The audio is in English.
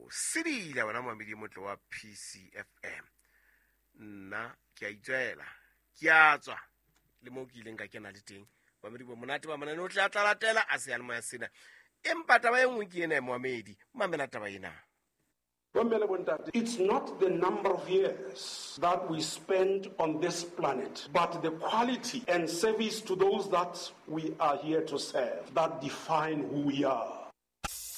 sedile wena moamedi motle wa PCFM. Nna ke a itswela ke a tswa le mo ke ileng ka kena le teng moamedi bo monate ba manane o tla tlalatela a se ya le moya sena empa taba e nngwe ke ena moamedi mamela taba ena. It's not the number of years that we spend on this planet, but the quality and service to those that we are here to serve that define who we are.